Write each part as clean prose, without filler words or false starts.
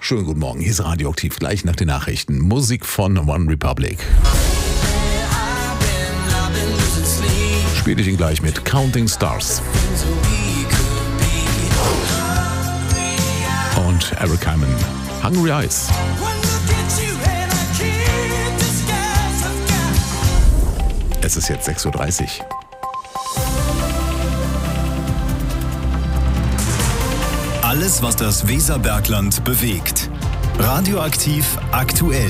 Schönen guten Morgen, hier ist Radioaktiv, gleich nach den Nachrichten. Musik von One Republic. Spiele ich ihn gleich mit Counting Stars. Und Eric Hyman, Hungry Eyes. Es ist jetzt 6:30 Uhr. Alles, was das Weserbergland bewegt. Radioaktiv aktuell.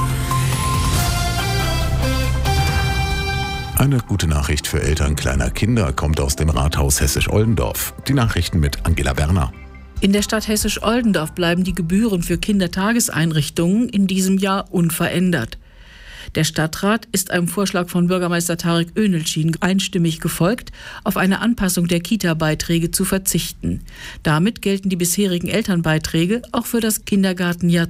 Eine gute Nachricht für Eltern kleiner Kinder kommt aus dem Rathaus Hessisch-Oldendorf. Die Nachrichten mit Angela Werner. In der Stadt Hessisch-Oldendorf bleiben die Gebühren für Kindertageseinrichtungen in diesem Jahr unverändert. Der Stadtrat ist einem Vorschlag von Bürgermeister Tarek Önelcin einstimmig gefolgt, auf eine Anpassung der Kita-Beiträge zu verzichten. Damit gelten die bisherigen Elternbeiträge auch für das Kindergartenjahr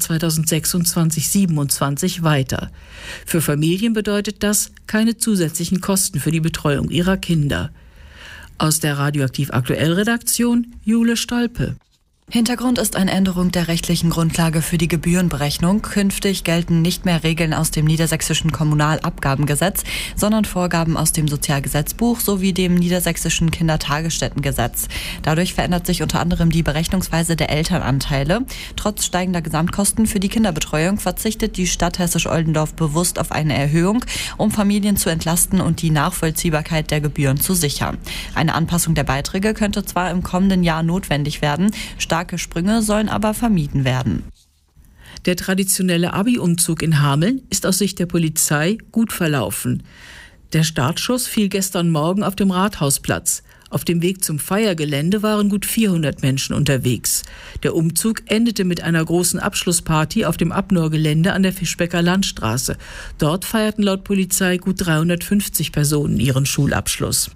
2026/27 weiter. Für Familien bedeutet das keine zusätzlichen Kosten für die Betreuung ihrer Kinder. Aus der Radioaktiv Aktuell Redaktion Jule Stolpe. Hintergrund ist eine Änderung der rechtlichen Grundlage für die Gebührenberechnung. Künftig gelten nicht mehr Regeln aus dem niedersächsischen Kommunalabgabengesetz, sondern Vorgaben aus dem Sozialgesetzbuch sowie dem niedersächsischen Kindertagesstättengesetz. Dadurch verändert sich unter anderem die Berechnungsweise der Elternanteile. Trotz steigender Gesamtkosten für die Kinderbetreuung verzichtet die Stadt Hessisch-Oldendorf bewusst auf eine Erhöhung, um Familien zu entlasten und die Nachvollziehbarkeit der Gebühren zu sichern. Eine Anpassung der Beiträge könnte zwar im kommenden Jahr notwendig werden, starke Sprünge sollen aber vermieden werden. Der traditionelle Abi-Umzug in Hameln ist aus Sicht der Polizei gut verlaufen. Der Startschuss fiel gestern Morgen auf dem Rathausplatz. Auf dem Weg zum Feiergelände waren gut 400 Menschen unterwegs. Der Umzug endete mit einer großen Abschlussparty auf dem Abnor-Gelände an der Fischbecker Landstraße. Dort feierten laut Polizei gut 350 Personen ihren Schulabschluss.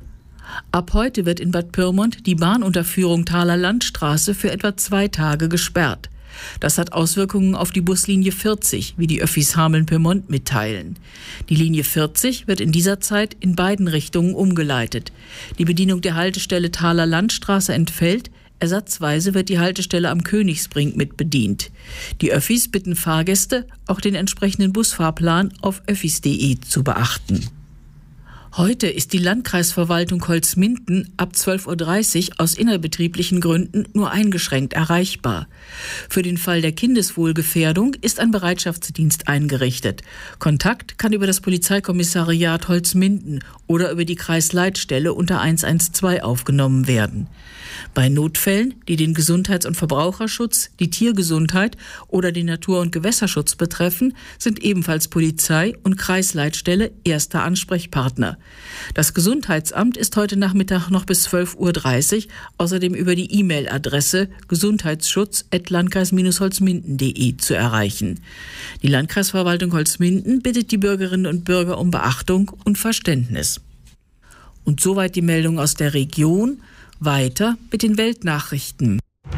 Ab heute wird in Bad Pyrmont die Bahnunterführung Thaler Landstraße für etwa 2 Tage gesperrt. Das hat Auswirkungen auf die Buslinie 40, wie die Öffis Hameln-Pyrmont mitteilen. Die Linie 40 wird in dieser Zeit in beiden Richtungen umgeleitet. Die Bedienung der Haltestelle Thaler Landstraße entfällt. Ersatzweise wird die Haltestelle am Königsbrink mit bedient. Die Öffis bitten Fahrgäste, auch den entsprechenden Busfahrplan auf öffis.de zu beachten. Heute ist die Landkreisverwaltung Holzminden ab 12:30 Uhr aus innerbetrieblichen Gründen nur eingeschränkt erreichbar. Für den Fall der Kindeswohlgefährdung ist ein Bereitschaftsdienst eingerichtet. Kontakt kann über das Polizeikommissariat Holzminden oder über die Kreisleitstelle unter 112 aufgenommen werden. Bei Notfällen, die den Gesundheits- und Verbraucherschutz, die Tiergesundheit oder den Natur- und Gewässerschutz betreffen, sind ebenfalls Polizei und Kreisleitstelle erster Ansprechpartner. Das Gesundheitsamt ist heute Nachmittag noch bis 12:30 Uhr außerdem über die E-Mail-Adresse gesundheitsschutz@landkreis-holzminden.de zu erreichen. Die Landkreisverwaltung Holzminden bittet die Bürgerinnen und Bürger um Beachtung und Verständnis. Und soweit die Meldung aus der Region. Weiter mit den Weltnachrichten.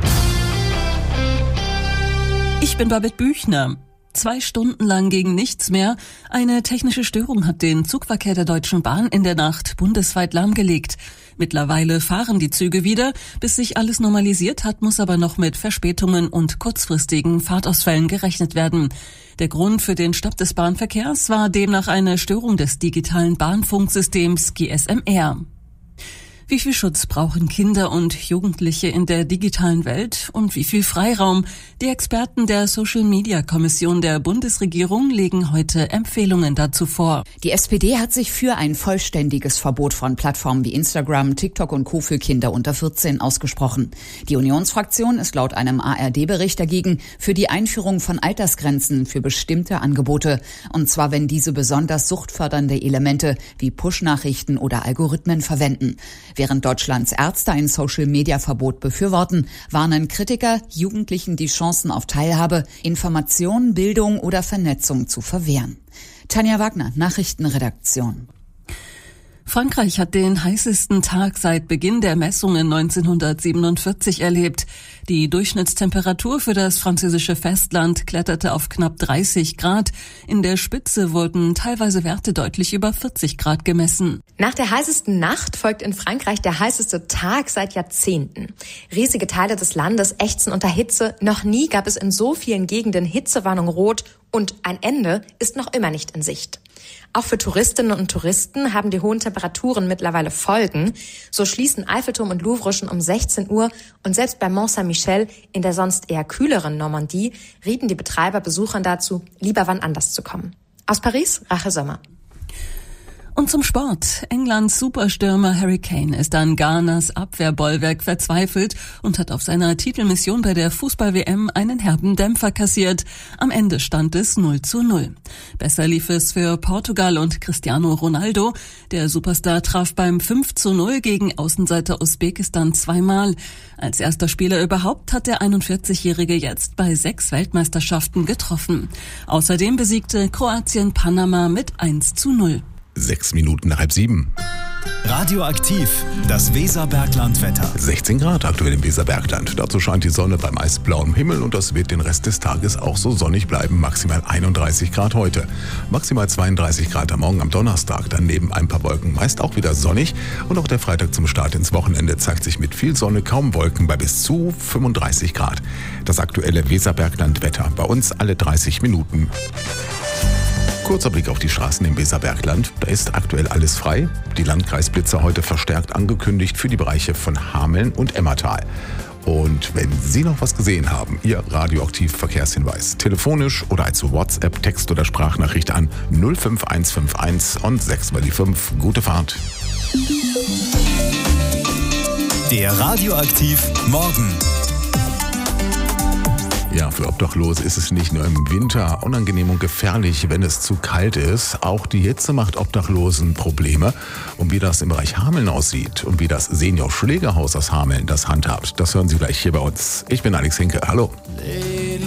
Ich bin Babette Büchner. 2 Stunden lang ging nichts mehr. Eine technische Störung hat den Zugverkehr der Deutschen Bahn in der Nacht bundesweit lahmgelegt. Mittlerweile fahren die Züge wieder. Bis sich alles normalisiert hat, muss aber noch mit Verspätungen und kurzfristigen Fahrtausfällen gerechnet werden. Der Grund für den Stopp des Bahnverkehrs war demnach eine Störung des digitalen Bahnfunksystems GSMR. Wie viel Schutz brauchen Kinder und Jugendliche in der digitalen Welt und wie viel Freiraum? Die Experten der Social-Media-Kommission der Bundesregierung legen heute Empfehlungen dazu vor. Die SPD hat sich für ein vollständiges Verbot von Plattformen wie Instagram, TikTok und Co. für Kinder unter 14 ausgesprochen. Die Unionsfraktion ist laut einem ARD-Bericht dagegen für die Einführung von Altersgrenzen für bestimmte Angebote. Und zwar, wenn diese besonders suchtfördernde Elemente wie Push-Nachrichten oder Algorithmen verwenden. Während Deutschlands Ärzte ein Social-Media-Verbot befürworten, warnen Kritiker, Jugendlichen die Chancen auf Teilhabe, Information, Bildung oder Vernetzung zu verwehren. Tanja Wagner, Nachrichtenredaktion. Frankreich hat den heißesten Tag seit Beginn der Messungen 1947 erlebt. Die Durchschnittstemperatur für das französische Festland kletterte auf knapp 30 Grad. In der Spitze wurden teilweise Werte deutlich über 40 Grad gemessen. Nach der heißesten Nacht folgt in Frankreich der heißeste Tag seit Jahrzehnten. Riesige Teile des Landes ächzen unter Hitze. Noch nie gab es in so vielen Gegenden Hitzewarnung rot und ein Ende ist noch immer nicht in Sicht. Auch für Touristinnen und Touristen haben die hohen Temperaturen mittlerweile Folgen. So schließen Eiffelturm und Louvre schon um 16 Uhr und selbst bei Mont Saint-Michel in der sonst eher kühleren Normandie rieten die Betreiber Besuchern dazu, lieber wann anders zu kommen. Aus Paris, Rache Sommer. Und zum Sport. Englands Superstürmer Harry Kane ist an Ghanas Abwehrbollwerk verzweifelt und hat auf seiner Titelmission bei der Fußball-WM einen herben Dämpfer kassiert. Am Ende stand es 0:0. Besser lief es für Portugal und Cristiano Ronaldo. Der Superstar traf beim 5:0 gegen Außenseiter Usbekistan zweimal. Als erster Spieler überhaupt hat der 41-Jährige jetzt bei 6 Weltmeisterschaften getroffen. Außerdem besiegte Kroatien Panama mit 1:0. 6 Minuten nach 6:30. Radioaktiv, das Weserbergland-Wetter. 16 Grad aktuell im Weserbergland. Dazu scheint die Sonne bei meist blauem Himmel und das wird den Rest des Tages auch so sonnig bleiben. Maximal 31 Grad heute. Maximal 32 Grad am Morgen am Donnerstag. Dann neben ein paar Wolken meist auch wieder sonnig. Und auch der Freitag zum Start ins Wochenende zeigt sich mit viel Sonne, kaum Wolken bei bis zu 35 Grad. Das aktuelle Weserbergland-Wetter. Bei uns alle 30 Minuten. Kurzer Blick auf die Straßen im Weserbergland. Da ist aktuell alles frei. Die Landkreisblitzer heute verstärkt angekündigt für die Bereiche von Hameln und Emmertal. Und wenn Sie noch was gesehen haben, Ihr Radioaktiv-Verkehrshinweis, telefonisch oder als WhatsApp, Text- oder Sprachnachricht an 05151 und 6 mal die 5. Gute Fahrt. Der Radioaktiv Morgen. Ja, für Obdachlose ist es nicht nur im Winter unangenehm und gefährlich, wenn es zu kalt ist. Auch die Hitze macht Obdachlosen Probleme. Und wie das im Bereich Hameln aussieht und wie das Senior-Schlägerhaus aus Hameln das handhabt, das hören Sie gleich hier bei uns. Ich bin Alex Hinke. Hallo.